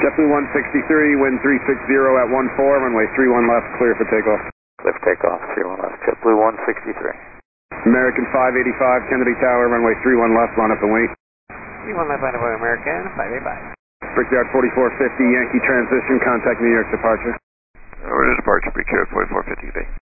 JetBlue 163, wind 360 at 14, runway 31 left, clear for takeoff. Lift takeoff, 31 left, JetBlue 163. American 585, Kennedy Tower, runway 31 left, line up and wait. 31 left, line up and American 585. Brickyard 4450, Yankee transition, contact New York departure. Over to departure, Brickyard 4450,